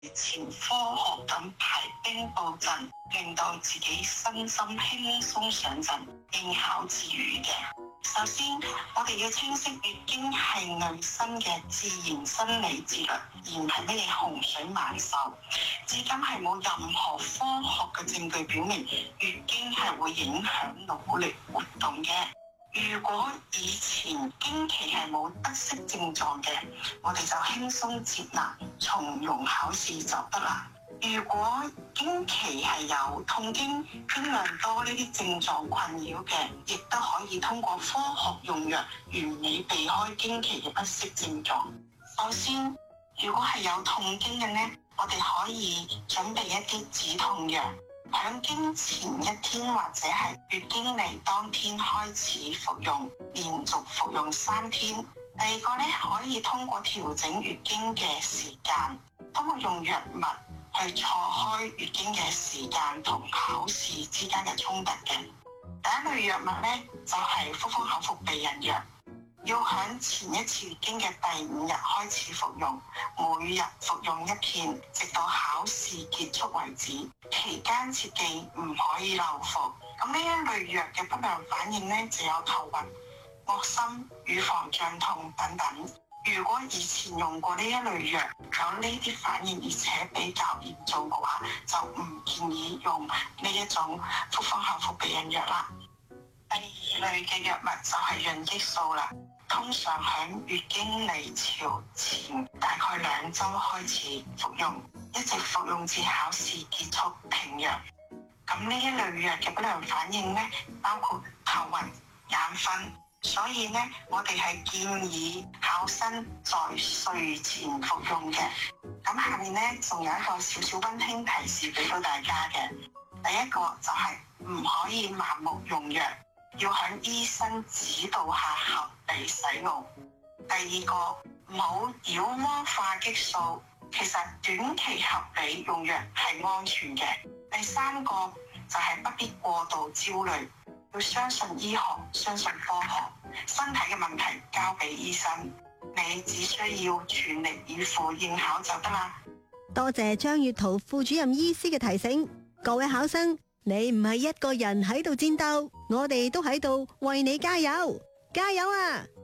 前科學咁排兵布陣，令到自己身心輕鬆上陣，應考自如嘅。首先，我哋要清晰月經係女生嘅自然生理節律，而唔係乜嘢洪水猛獸。至今係冇任何科學嘅證據表明月經係會影響腦力活動嘅。如果以前經期係冇不適症狀嘅，我哋就輕鬆接納，從容考試就得啦。如果經期係有痛經、經量多呢啲症狀困擾嘅，亦都可以通過科學用藥完美避開經期嘅不適症狀。首先，如果係有痛經嘅呢，我哋可以準備一啲止痛藥，響經前一天或者係月經嚟當天開始服用，連續服用3天。第二個呢，可以通過調整月經嘅時間，通過用藥物去錯開月經嘅時間同考試之間嘅衝突嘅。第一類藥物呢，就係複方口服避孕藥，要響前一次月經嘅第5日開始服用，每日服用1片，直到考試結束為止。期間切記唔可以漏服。咁呢一類藥嘅不良反應呢，就有頭暈、噁心、乳房脹痛等等。如果以前用過呢一類藥有呢啲反應，而且比較嚴重嘅話，就唔建議用呢一種複方口服避孕藥啦。第二類嘅藥物就係孕激素啦，通常喺月經嚟潮前大概2周開始服用，一直服用至考試結束停藥。咁呢一類藥嘅不良反應呢，包括頭暈、眼瞓。所以呢，我哋係建議考生在睡前服用嘅。咁下面呢，仲有一個少少溫馨提示俾到大家嘅。第一個就係唔可以盲目用藥，要喺醫生指導下合理使用。第二個，唔好妖魔化激素，其實短期合理用藥係安全嘅。第三個就係不必過度焦慮。要相信醫學，相信科學，身體嘅問題交俾醫生，你只需要全力以赴應考就得啦。 多謝張月桃副主任醫師嘅提醒，各位考生，你唔係一個人喺度戰鬥，我哋都喺度為你加油，加油啊！